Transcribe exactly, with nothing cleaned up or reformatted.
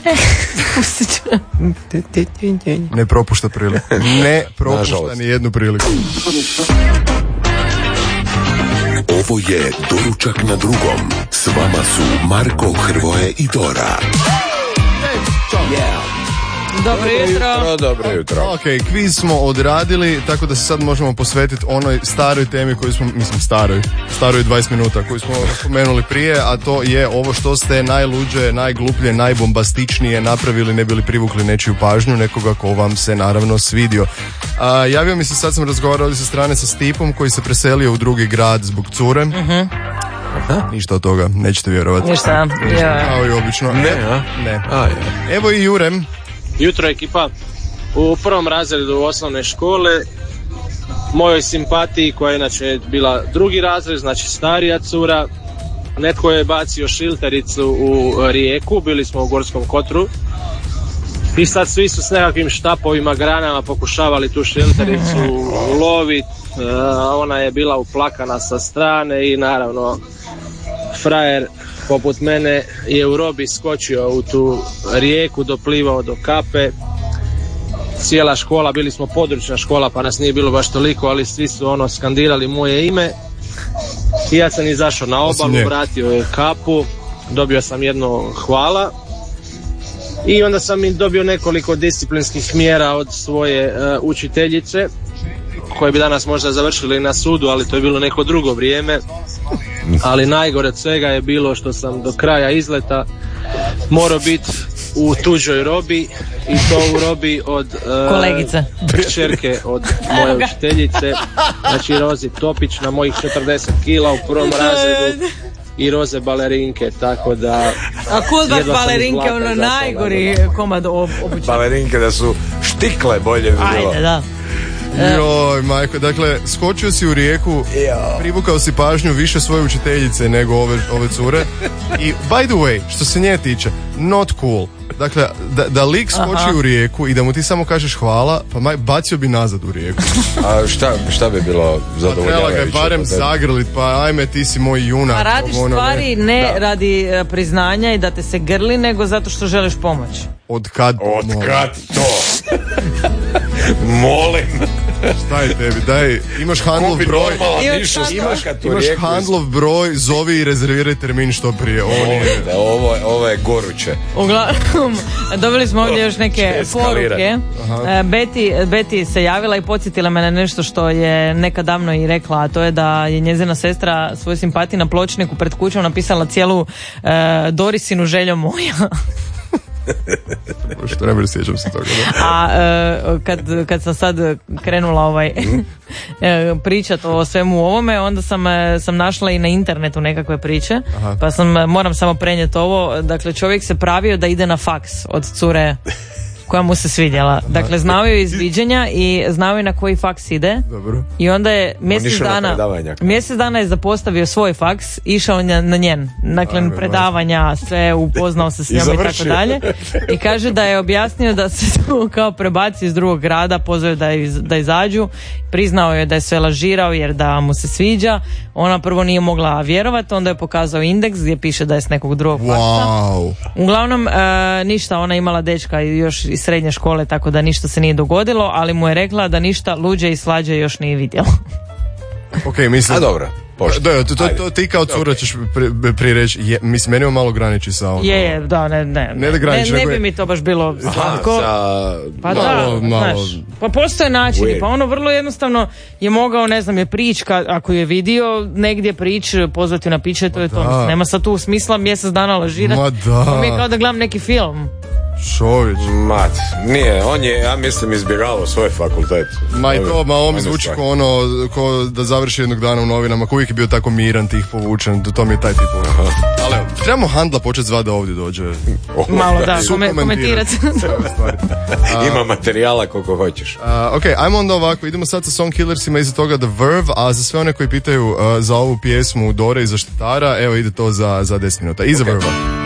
Ne propušta priliku. Ne propušta ni jednu priliku. Ovo je Doručak na drugom. S vama su Marko, Hrvoje i Dora. Yeah. Dobro jutro. Dobro jutro. Ok, kviz smo odradili, tako da se sad možemo posvetiti onoj staroj temi koju smo, mislim staroj, staroj dvadeset minuta koju smo spomenuli prije, a to je ovo što ste najluđe, najgluplje, najbombastičnije napravili, ne bili privukli nečiju pažnju, nekoga ko vam se naravno svidio. A, javio mi se, sad sam razgovarao sa strane sa Stipom koji se preselio u drugi grad zbog cure. Uh-huh. Aha. Ništa od toga, nećete vjerovati. Ništa, ja. Kao i obično. Ne, Evo, a? ne. A, ja. Evo i Jurem. Jutro ekipa. U prvom razredu osnovne škole mojoj simpatiji, koja je inače bila drugi razred, znači starija cura, netko je bacio šiltericu u rijeku, bili smo u Gorskom Kotaru i sad svi su s nekakvim štapovima, granama pokušavali tu šiltericu loviti. Ona je bila uplakana sa strane i naravno frajer poput mene je u robi skočio u tu rijeku, doplivao do kape. Cijela škola, bili smo područna škola pa nas nije bilo baš toliko, ali svi su ono skandirali moje ime. I ja sam izašao na obalu, vratio je kapu, dobio sam jedno hvala i onda sam im dobio nekoliko disciplinskih mjera od svoje uh, učiteljice, koje bi danas možda završili na sudu, ali to je bilo neko drugo vrijeme. Ali najgore od svega je bilo što sam do kraja izleta morao biti u tuđoj robi i to u robi od uh, kolegice, kćerke od moje učiteljice, znači Rozi Topić na mojih četrdeset kila u prvom razredu i roze balerinke, tako da... A kud baš balerinke, ono najgori komad obuće. Balerinke da su štikle, bolje bi bilo. Ajde, da. Joj, majko, dakle, skočio si u rijeku, privukao si pažnju više svoje učiteljice nego ove, ove cure. I, by the way, što se nje tiče, not cool. Dakle, da, da lik skoči Aha. u rijeku i da mu ti samo kažeš hvala, pa maj, bacio bi nazad u rijeku. A šta, šta bi bilo zadovoljavajuće? Pa trebala ga je barem zagrlit, pa ajme, ti si moj junak. A radiš ono, stvari ne, ne radi uh, priznanja i da te se grli, nego zato što želiš pomoć. Od kad? Od kad to? Molim. Šta je tebi, daj, imaš handlov broj, imaš, imaš, imaš handlov broj, zovi i rezerviraj termin što prije. Ovo, nije. Da, ovo, ovo je goruće. Uglavnom, dobili smo ovdje još neke poruke. Betty, Betty se javila i podsjetila me na nešto što je nekad davno i rekla, a to je da je njezina sestra svoj simpatiji na pločniku pred kućom napisala cijelu uh, Dorisinu željo moja. Što ne bude, sjećam se toga, da? A uh, kad, kad sam sad krenula ovaj pričat o svemu ovome, onda sam, sam našla i na internetu nekakve priče. Aha. Pa sam, moram samo prenijeti ovo. Dakle, čovjek se pravio da ide na faks od cure koja mu se svidjela. Dakle, znao je izviđenja i znao je na koji faks ide. Dobro. I onda je mjesec dana mjesec dana je zapostavio svoj faks, išao na, na njen. Dakle, Ajme, predavanja, sve, upoznao se s njom i, i tako dalje. I kaže da je objasnio da se tu kao prebaci iz drugog grada, pozvao da, iz, da izađu. Priznao je da je sve lažirao jer da mu se sviđa. Ona prvo nije mogla vjerovati, onda je pokazao indeks gdje piše da je s nekog drugog wow. faksa. Uglavnom, e, ništa, ona imala dečka još iz srednje škole, tako da ništa se nije dogodilo, ali mu je rekla da ništa luđe i slađe još nije vidjela. Ok, mislim... A dobro. Da, to, to, to ti kao cura ćeš prije pri reći, je, mislim, meni malo graniči sa ono. Je, je, da, ne, ne, ne, da graniči, ne, ne bi je... mi to baš bilo slatko. Pa malo, da, malo... znaš, pa postoje načini, pa ono vrlo jednostavno je mogao, ne znam, je prič, ako je vidio negdje prič, pozvati na piće, to je to. Mislim, nema sad tu smisla mjesec dana lažirati. Ma da. To mi je kao da gledam neki film. Šović. Mat, nije, on je, ja mislim, izbjegavao svoj fakultet. Ma i to, ma on mi zvuči ko ono, ko da završi jednog dana u novinama, ko uvijek je bio tako miran, tih povučen, to mi je taj tip. Ali trebamo Handla početi zvati da ovdje dođe. Oh, malo da, da komentirati. Ima materijala koliko hoćeš. Uh, ok, ajmo onda ovako, idemo sad sa Song Killersima, iza toga The Verve, a za sve one koji pitaju uh, za ovu pjesmu Dore i za Štitara, evo ide to za, za deset minuta. Iza okay. Verve.